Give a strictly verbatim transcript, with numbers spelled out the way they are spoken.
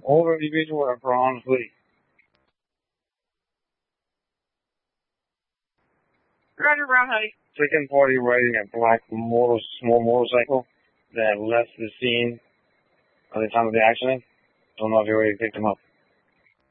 Older individual in a brown hoodie. Roger, brown hoodie. Second party riding a black motor, small motorcycle that left the scene at the time of the accident. Don't know if you already picked him up.